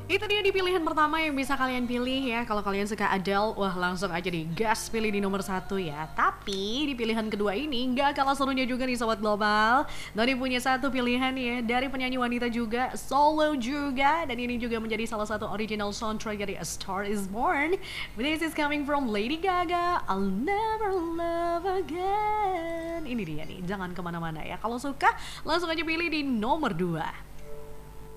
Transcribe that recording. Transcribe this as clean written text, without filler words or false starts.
Itu dia di pilihan pertama yang bisa kalian pilih ya. Kalau kalian suka Adele, wah langsung aja di gas pilih di nomor satu ya. Tapi di pilihan kedua ini nggak kalah serunya juga nih Sobat Global. Noni punya satu pilihan ya dari penyanyi wanita juga, solo juga. Dan ini juga menjadi salah satu original soundtrack dari A Star Is Born. This is coming from Lady Gaga, I'll Never Love Again. Ini dia nih, jangan kemana-mana ya. Kalau suka, langsung aja pilih di nomor 2.